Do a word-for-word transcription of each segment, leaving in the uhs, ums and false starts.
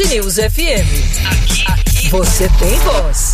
News F M. Aqui, aqui você tem voz.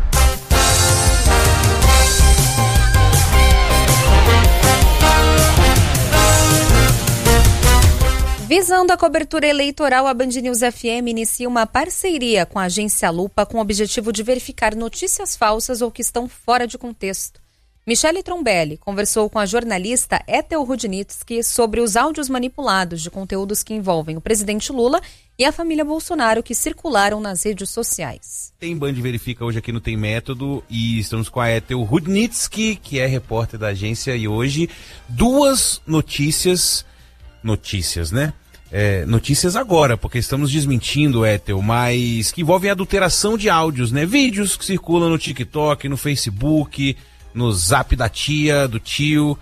Visando a cobertura eleitoral, a Band News F M inicia uma parceria com a agência Lupa com o objetivo de verificar notícias falsas ou que estão fora de contexto. Michele Trombelli conversou com a jornalista Ethel Rudnitsky sobre os áudios manipulados de conteúdos que envolvem o presidente Lula e a família Bolsonaro que circularam nas redes sociais. Tem Band Verifica hoje aqui no Tem Método e estamos com a Ethel Rudnitsky, que é repórter da agência, e hoje duas notícias, notícias, né? É, notícias agora, porque estamos desmentindo, Ethel, mas que envolvem adulteração de áudios, né? Vídeos que circulam no TikTok, no Facebook, no Zap da tia, do tio.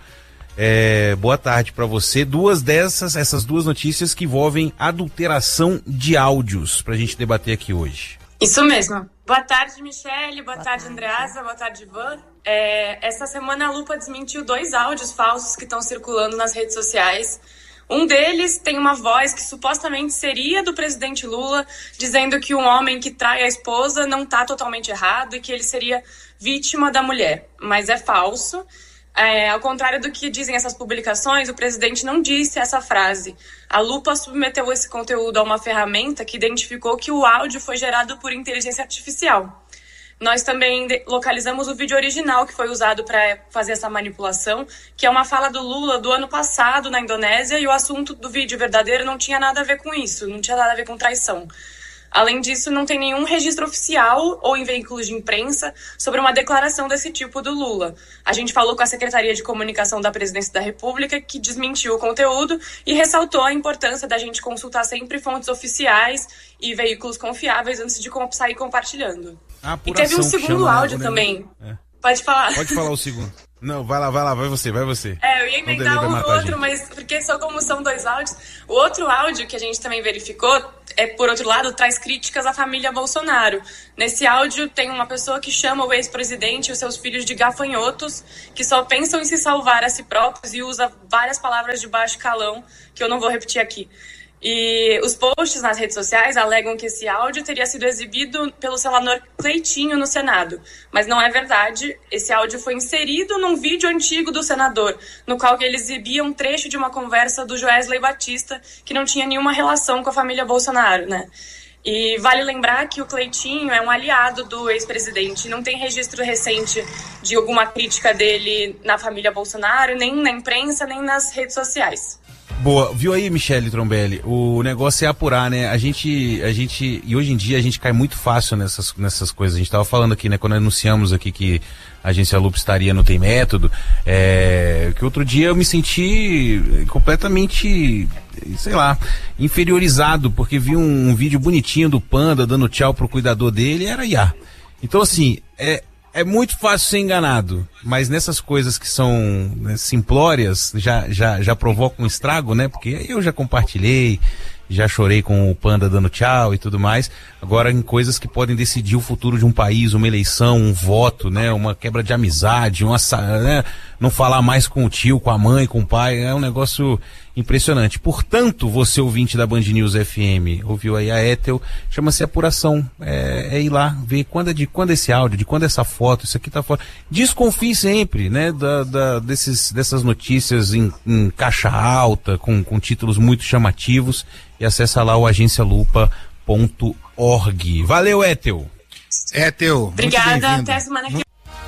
É, boa tarde para você. Duas dessas, essas duas notícias que envolvem adulteração de áudios, pra gente debater aqui hoje. Isso mesmo. Boa tarde, Michele. Boa, boa tarde, tarde, Andreasa. Boa tarde, Ivan. É, essa semana a Lupa desmentiu dois áudios falsos que estão circulando nas redes sociais. Um deles tem uma voz que supostamente seria do presidente Lula, dizendo que um homem que trai a esposa não está totalmente errado e que ele seria vítima da mulher. Mas é falso. É, ao contrário do que dizem essas publicações, o presidente não disse essa frase. A Lupa submeteu esse conteúdo a uma ferramenta que identificou que o áudio foi gerado por inteligência artificial. Nós também localizamos o vídeo original que foi usado para fazer essa manipulação, que é uma fala do Lula do ano passado na Indonésia, e o assunto do vídeo verdadeiro não tinha nada a ver com isso, não tinha nada a ver com traição. Além disso, não tem nenhum registro oficial ou em veículos de imprensa sobre uma declaração desse tipo do Lula. A gente falou com a Secretaria de Comunicação da Presidência da República, que desmentiu o conteúdo e ressaltou a importância da gente consultar sempre fontes oficiais e veículos confiáveis antes de sair compartilhando. E teve um segundo áudio também. É. Pode falar. Pode falar o segundo. Não, vai lá, vai lá, vai você, vai você. É, eu ia emendar um no outro, mas porque só como são dois áudios. O outro áudio que a gente também verificou, é, por outro lado, traz críticas à família Bolsonaro. Nesse áudio tem uma pessoa que chama o ex-presidente e os seus filhos de gafanhotos, que só pensam em se salvar a si próprios e usa várias palavras de baixo calão, que eu não vou repetir aqui. E os posts nas redes sociais alegam que esse áudio teria sido exibido pelo senador Cleitinho no Senado. Mas não é verdade. Esse áudio foi inserido num vídeo antigo do senador, no qual ele exibia um trecho de uma conversa do Joesley Batista, que não tinha nenhuma relação com a família Bolsonaro, né? E vale lembrar que o Cleitinho é um aliado do ex-presidente. Não tem registro recente de alguma crítica dele na família Bolsonaro, nem na imprensa, nem nas redes sociais. Boa, viu aí, Michele Trombelli? O negócio é apurar, né? A gente, a gente, e hoje em dia a gente cai muito fácil nessas, nessas coisas. A gente tava falando aqui, né, quando anunciamos aqui que a agência Lupa estaria no Tem Método, é, que outro dia eu me senti completamente, sei lá, inferiorizado, porque vi um, um vídeo bonitinho do Panda dando tchau pro cuidador dele, e era I A. Então, assim, é... É muito fácil ser enganado, mas nessas coisas que são, né, simplórias, já, já, já provocam um estrago, né? Porque eu já compartilhei, já chorei com o Panda dando tchau e tudo mais. Agora, em coisas que podem decidir o futuro de um país, uma eleição, um voto, né? Uma quebra de amizade, uma, né? Não falar mais com o tio, com a mãe, com o pai, é um negócio impressionante. Portanto, você ouvinte da Band News F M, ouviu aí a Ethel, chama-se apuração, é, é ir lá, ver quando é de quando esse áudio, de quando essa foto, isso aqui tá fora. Desconfie sempre, né, da, da, desses, dessas notícias em, em caixa alta, com, com títulos muito chamativos, e acessa lá o agência lupa ponto org. Valeu, Ethel! Ethel, obrigada, até semana que vem.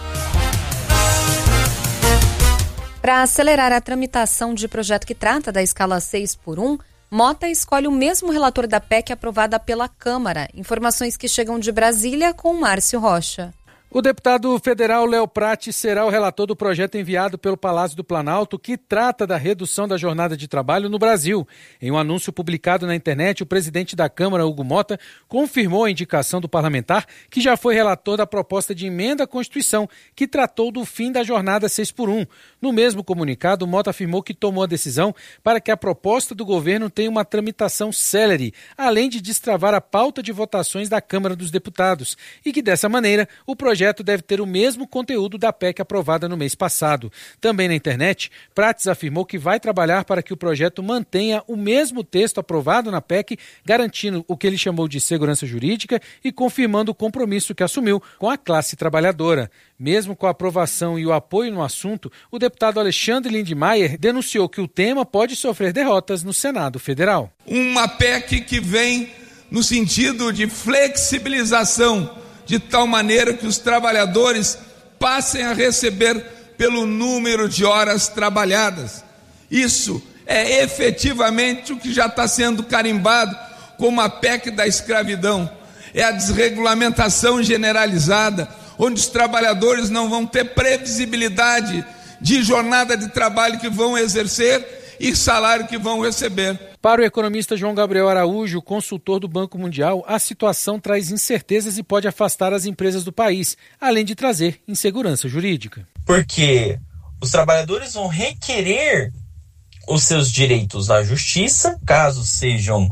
Para acelerar a tramitação de projeto que trata da escala seis por um, Mota escolhe o mesmo relator da P E C aprovada pela Câmara. Informações que chegam de Brasília com Márcio Rocha. O deputado federal Léo Prati será o relator do projeto enviado pelo Palácio do Planalto que trata da redução da jornada de trabalho no Brasil. Em um anúncio publicado na internet, o presidente da Câmara, Hugo Mota, confirmou a indicação do parlamentar que já foi relator da proposta de emenda à Constituição que tratou do fim da jornada seis por um. No No mesmo comunicado, o Mota afirmou que tomou a decisão para que a proposta do governo tenha uma tramitação célere, além de destravar a pauta de votações da Câmara dos Deputados, e que dessa maneira o projeto deve ter o mesmo conteúdo da P E C aprovada no mês passado. Também na internet, Prates afirmou que vai trabalhar para que o projeto mantenha o mesmo texto aprovado na P E C, garantindo o que ele chamou de segurança jurídica e confirmando o compromisso que assumiu com a classe trabalhadora. Mesmo com a aprovação e o apoio no assunto, o deputado Alexandre Lindmeier denunciou que o tema pode sofrer derrotas no Senado Federal. Uma P E C que vem no sentido de flexibilização, de tal maneira que os trabalhadores passem a receber pelo número de horas trabalhadas. Isso é efetivamente o que já está sendo carimbado como a P E C da escravidão. É a desregulamentação generalizada, onde os trabalhadores não vão ter previsibilidade de jornada de trabalho que vão exercer e salário que vão receber. Para o economista João Gabriel Araújo, consultor do Banco Mundial, a situação traz incertezas e pode afastar as empresas do país, além de trazer insegurança jurídica. Porque os trabalhadores vão requerer os seus direitos na justiça, caso sejam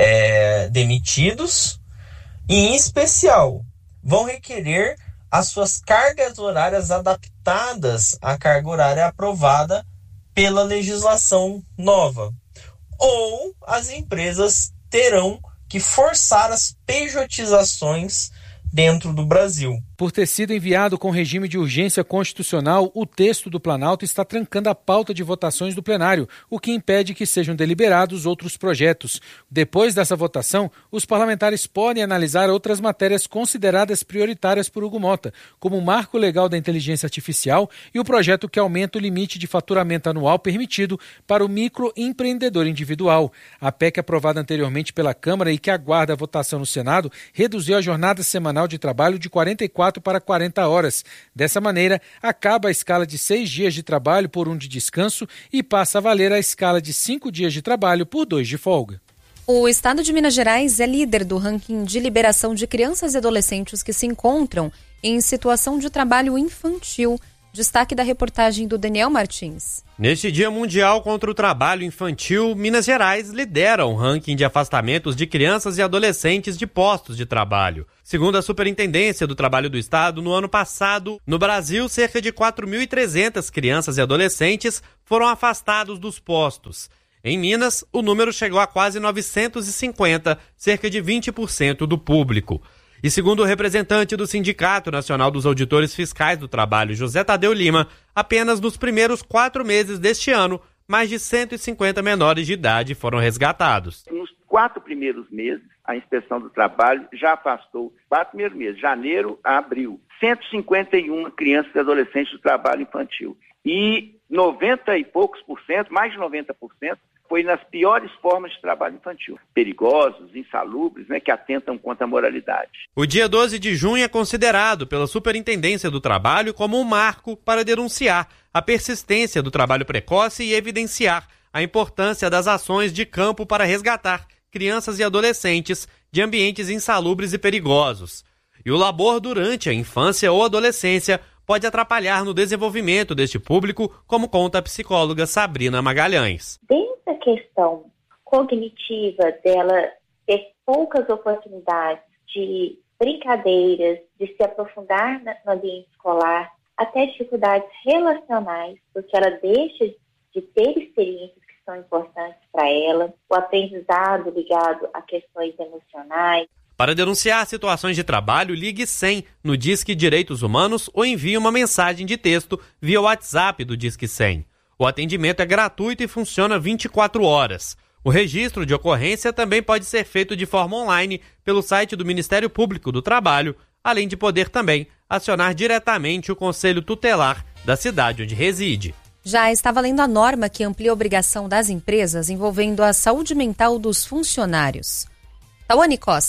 é, demitidos, e, em especial, vão requerer as suas cargas horárias adaptadas à carga horária aprovada pela legislação nova. Ou as empresas terão que forçar as pejotizações dentro do Brasil. Por ter sido enviado com regime de urgência constitucional, o texto do Planalto está trancando a pauta de votações do plenário, o que impede que sejam deliberados outros projetos. Depois dessa votação, os parlamentares podem analisar outras matérias consideradas prioritárias por Hugo Mota, como o Marco Legal da Inteligência Artificial e o projeto que aumenta o limite de faturamento anual permitido para o microempreendedor individual. A P E C aprovada anteriormente pela Câmara e que aguarda a votação no Senado, reduziu a jornada semanal de trabalho de quarenta e quatro para quarenta horas. Dessa maneira, acaba a escala de seis dias de trabalho por um de descanso e passa a valer a escala de cinco dias de trabalho por dois de folga. O estado de Minas Gerais é líder do ranking de liberação de crianças e adolescentes que se encontram em situação de trabalho infantil. Destaque da reportagem do Daniel Martins. Neste Dia Mundial contra o Trabalho Infantil, Minas Gerais lidera o ranking de afastamentos de crianças e adolescentes de postos de trabalho. Segundo a Superintendência do Trabalho do Estado, no ano passado, no Brasil, cerca de quatro mil e trezentas crianças e adolescentes foram afastados dos postos. Em Minas, o número chegou a quase novecentos e cinquenta, cerca de vinte por cento do público. E segundo o representante do Sindicato Nacional dos Auditores Fiscais do Trabalho, José Tadeu Lima, apenas nos primeiros quatro meses deste ano, mais de cento e cinquenta menores de idade foram resgatados. Nos quatro primeiros meses, a Inspeção do Trabalho já afastou, quatro primeiros meses, janeiro a abril, cento e cinquenta e uma crianças e adolescentes do trabalho infantil. E noventa e poucos por cento, mais de noventa por cento, foi nas piores formas de trabalho infantil, perigosos, insalubres, né, que atentam contra a moralidade. O dia doze de junho é considerado pela Superintendência do Trabalho como um marco para denunciar a persistência do trabalho precoce e evidenciar a importância das ações de campo para resgatar crianças e adolescentes de ambientes insalubres e perigosos. E o labor durante a infância ou adolescência pode atrapalhar no desenvolvimento deste público, como conta a psicóloga Sabrina Magalhães. Desde a questão cognitiva dela ter poucas oportunidades de brincadeiras, de se aprofundar no ambiente escolar, até dificuldades relacionais, porque ela deixa de ter experiências que são importantes para ela, o aprendizado ligado a questões emocionais. Para denunciar situações de trabalho, ligue cem no Disque Direitos Humanos ou envie uma mensagem de texto via WhatsApp do Disque cem. O atendimento é gratuito e funciona vinte e quatro horas. O registro de ocorrência também pode ser feito de forma online pelo site do Ministério Público do Trabalho, além de poder também acionar diretamente o Conselho Tutelar da cidade onde reside. Já está valendo a norma que amplia a obrigação das empresas envolvendo a saúde mental dos funcionários. Tawane Costa.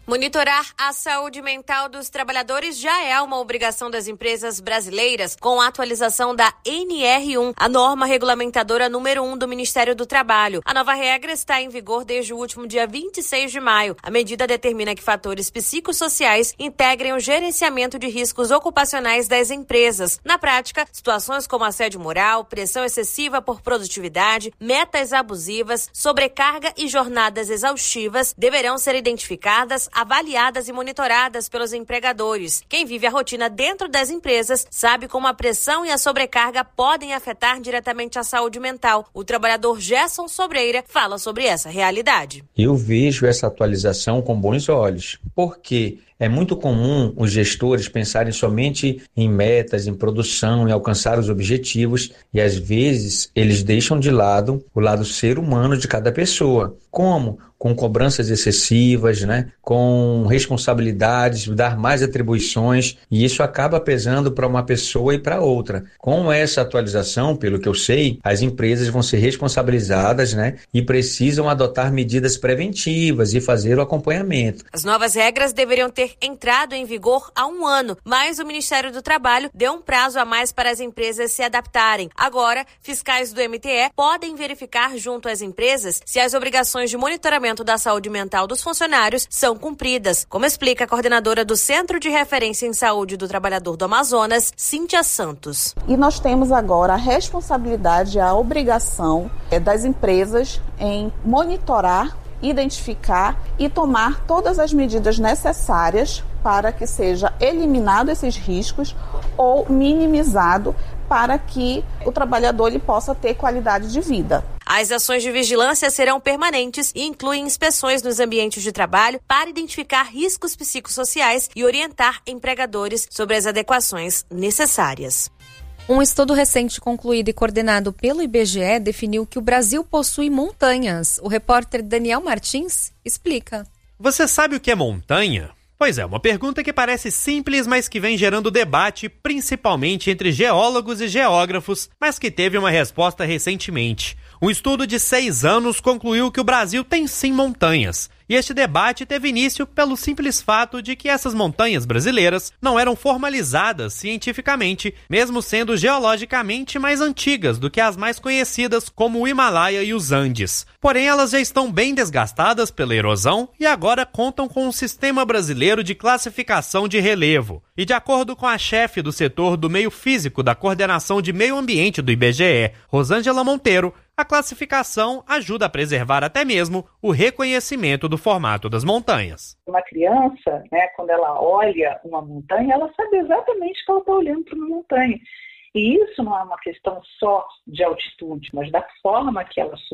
Monitorar a saúde mental dos trabalhadores já é uma obrigação das empresas brasileiras com a atualização da N R um, a norma regulamentadora número um do Ministério do Trabalho. A nova regra está em vigor desde o último dia vinte e seis de maio. A medida determina que fatores psicossociais integrem o gerenciamento de riscos ocupacionais das empresas. Na prática, situações como assédio moral, pressão excessiva por produtividade, metas abusivas, sobrecarga e jornadas exaustivas deverão ser identificadas, avaliadas e monitoradas pelos empregadores. Quem vive a rotina dentro das empresas sabe como a pressão e a sobrecarga podem afetar diretamente a saúde mental. O trabalhador Gerson Sobreira fala sobre essa realidade. Eu vejo essa atualização com bons olhos, porque é muito comum os gestores pensarem somente em metas, em produção, em alcançar os objetivos e às vezes eles deixam de lado o lado ser humano de cada pessoa. Como? Com cobranças excessivas, né? Com responsabilidades, dar mais atribuições, e isso acaba pesando para uma pessoa e para outra. Com essa atualização, pelo que eu sei, as empresas vão ser responsabilizadas, né? E precisam adotar medidas preventivas e fazer o acompanhamento. As novas regras deveriam ter entrado em vigor há um ano, mas o Ministério do Trabalho deu um prazo a mais para as empresas se adaptarem. Agora, fiscais do M T E podem verificar junto às empresas se as obrigações de monitoramento da saúde mental dos funcionários são cumpridas, como explica a coordenadora do Centro de Referência em Saúde do Trabalhador do Amazonas, Cíntia Santos. E nós temos agora a responsabilidade, a obrigação das empresas em monitorar, identificar e tomar todas as medidas necessárias para que seja eliminado esses riscos ou minimizado para que o trabalhador ele possa ter qualidade de vida. As ações de vigilância serão permanentes e incluem inspeções nos ambientes de trabalho para identificar riscos psicossociais e orientar empregadores sobre as adequações necessárias. Um estudo recente concluído e coordenado pelo I B G E definiu que o Brasil possui montanhas. O repórter Daniel Martins explica. Você sabe o que é montanha? Pois é, uma pergunta que parece simples, mas que vem gerando debate, principalmente entre geólogos e geógrafos, mas que teve uma resposta recentemente. Um estudo de seis anos concluiu que o Brasil tem sim montanhas. E este debate teve início pelo simples fato de que essas montanhas brasileiras não eram formalizadas cientificamente, mesmo sendo geologicamente mais antigas do que as mais conhecidas como o Himalaia e os Andes. Porém, elas já estão bem desgastadas pela erosão e agora contam com um sistema brasileiro de classificação de relevo. E de acordo com a chefe do setor do meio físico da Coordenação de Meio Ambiente do I B G E, Rosângela Monteiro, a classificação ajuda a preservar até mesmo o reconhecimento do formato das montanhas. Uma criança, né, quando ela olha uma montanha, ela sabe exatamente que ela está olhando para uma montanha. E isso não é uma questão só de altitude, mas da forma que ela